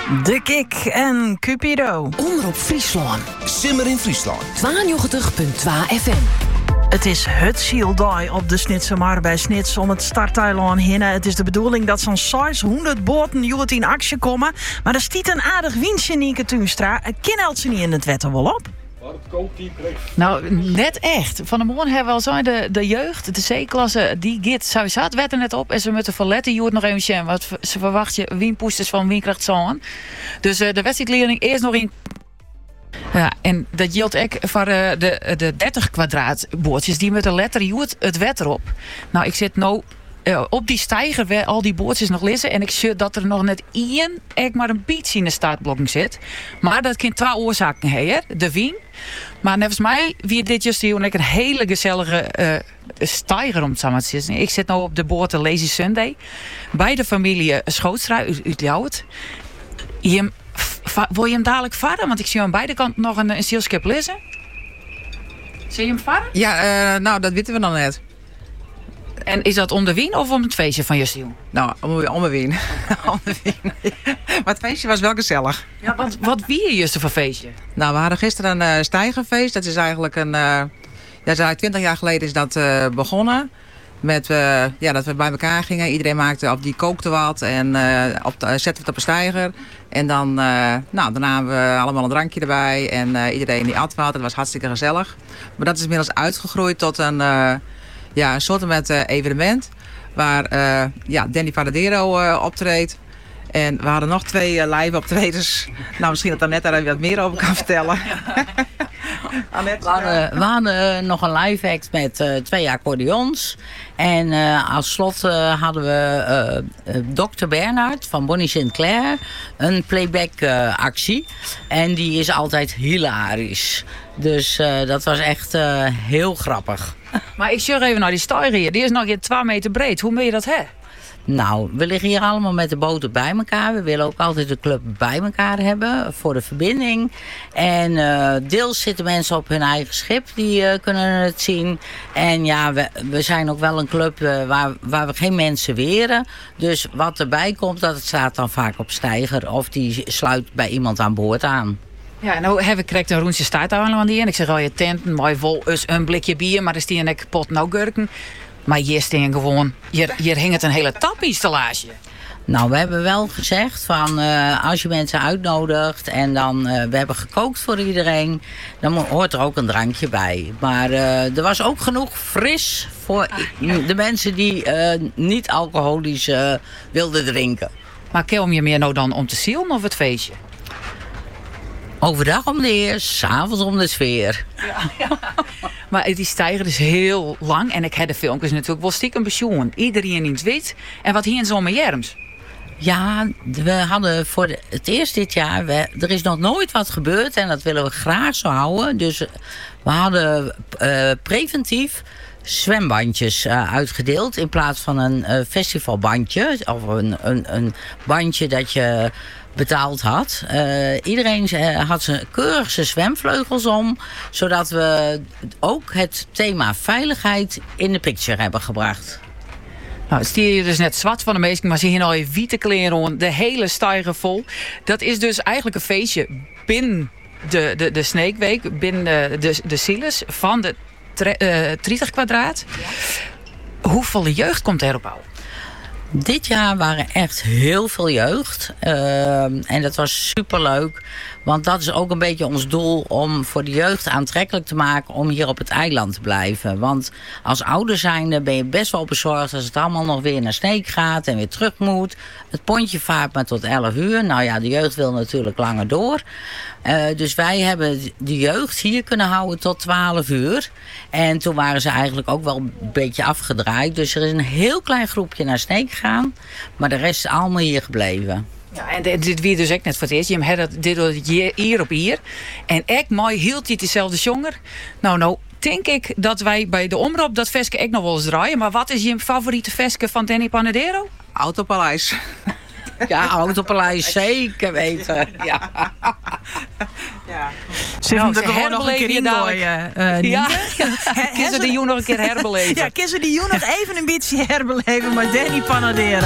De Kik en Cupido. Omroep Friesland. Simmer in Friesland. 92.2 FM. Het is het Sieldai op de Snitsemar bij Snits om het starteiland heen. Het is de bedoeling dat zo'n 600 boten joet in actie komen. Maar er stiet een aardig windje, Nienke Tuinstra. Kinelt ze niet in het wetter wel op? Nou, net echt. Van de morgen hebben we al zo de jeugd, de C-klasse, die gaat sowieso het wetter net op. En ze moeten verletten, je hoort nog even zien. Want ze verwachten wienpoesters van windkracht zo'n. Dus de wedstrijdleiding eerst nog in. Ja, en dat geldt ook voor de 30 kwadraatboordjes. Die met de letter joert het wetter op. Nou, ik zit nou op die steiger waar al die boordjes nog liggen. En ik zie dat er nog net maar een beetje in de startblokking zit. Maar dat kan twee oorzaken hebben. De wien. Maar nevens mij wie dit juist hier een hele gezellige steiger om het samen te zitten. Ik zit nou op de boord de Lazy Sunday. Bij de familie Schootstra uit Ljouwert. Wil je hem dadelijk varen? Want ik zie aan beide kanten nog een zielskip liggen. Zie je hem varen? Ja, nou dat weten we dan net. En is dat om de wien of om het feestje van Justiel? Nou, om de wien. Om de wien. Maar het feestje was wel gezellig. Ja, wat wie je juist voor feestje? Nou, we hadden gisteren een steigerfeest. Dat is eigenlijk dat is eigenlijk 20 jaar geleden is dat begonnen. Met dat we bij elkaar gingen. Iedereen maakte die kookte wat en zette het op een steiger. En dan daarna hebben we allemaal een drankje erbij. En iedereen die at wat. Het was hartstikke gezellig. Maar dat is inmiddels uitgegroeid tot een soort met evenement. Waar Danny Panadero optreedt. En we hadden nog 2 live optredens. Nou, misschien dat Annette daar wat meer over kan vertellen. We hadden nog een live act met 2 accordeons. En als slot hadden we Dr. Bernhard van Bonnie Sinclair. Een playback actie. En die is altijd hilarisch. Dus dat was echt heel grappig. Maar ik zeg even naar die steiger hier. Die is nog 2 meter breed. Hoe moet je dat hebben? Nou, we liggen hier allemaal met de boten bij elkaar. We willen ook altijd de club bij elkaar hebben voor de verbinding. En deels zitten mensen op hun eigen schip, die kunnen het zien. En ja, we zijn ook wel een club waar we geen mensen weren. Dus wat erbij komt, dat het staat dan vaak op steiger of die sluit bij iemand aan boord aan. Ja, en nou heb ik correct een roentje startouwen aan die. En ik zeg al, je tenten, mooi vol, een blikje bier, maar er staan ook pot nou gurken. Maar hier staan gewoon, hier hing het een hele tapinstallage. Nou, we hebben wel gezegd van als je mensen uitnodigt en dan we hebben gekookt voor iedereen, dan hoort er ook een drankje bij. Maar er was ook genoeg fris voor de mensen die niet alcoholisch wilden drinken. Maar kom je meer nou dan om te zielen of het feestje? Overdag om de eer, 's avonds om de sfeer. Ja. Maar die steiger is heel lang. En ik heb de filmpjes natuurlijk wel stiekem pensioen. Iedereen in het wit. En wat hier in zomerjerms? Ja, we hadden voor het eerst dit jaar... er is nog nooit wat gebeurd en dat willen we graag zo houden. Dus we hadden preventief zwembandjes uitgedeeld... in plaats van een festivalbandje of een bandje dat je betaald had. Iedereen had zijn keurig zijn zwemvleugels om, zodat we ook het thema veiligheid in de picture hebben gebracht. Nou, het stier je dus net zwart van de meesten, maar ze hier al je witte kleren om, de hele steiger vol. Dat is dus eigenlijk een feestje binnen de Sneekweek, binnen de Siles van de 30 kwadraat. Ja. Hoeveel jeugd komt erop uit? Dit jaar waren echt heel veel jeugd. En dat was superleuk. Want dat is ook een beetje ons doel om voor de jeugd aantrekkelijk te maken om hier op het eiland te blijven. Want als ouder zijnde ben je best wel bezorgd als het allemaal nog weer naar Sneek gaat en weer terug moet. Het pontje vaart maar tot 11 uur. Nou ja, de jeugd wil natuurlijk langer door. Dus wij hebben de jeugd hier kunnen houden tot 12 uur. En toen waren ze eigenlijk ook wel een beetje afgedraaid. Dus er is een heel klein groepje naar Sneek gegaan. Maar de rest is allemaal hier gebleven. Ja, en dit wie dus ook net voor het eerst. Je hebt dit hier op hier. En echt mooi hield hij dezelfde jonger. Nou, denk ik dat wij bij de omroep dat veske ook nog wel eens draaien. Maar wat is je favoriete veske van Danny Panadero? Autopaleis. Ja, Autopaleis, zeker weten. Ja. Ja. Ze hebben er gewoon nog een keer in gooien. Ja, kunnen ze die nog een keer herbeleven? Ja, kunnen ze die nog even een beetje herbeleven met Danny Panadero.